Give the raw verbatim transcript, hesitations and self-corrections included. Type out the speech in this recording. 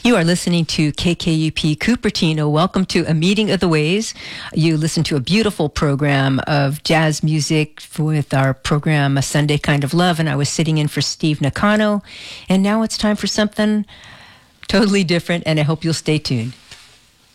You are listening to K K U P Cupertino. Welcome to A Meeting of the Ways. You listen to a beautiful program of jazz music with our program, A Sunday Kind of Love, and I was sitting in for Steve Nakano. And now it's time for something totally different, and I hope you'll stay tuned.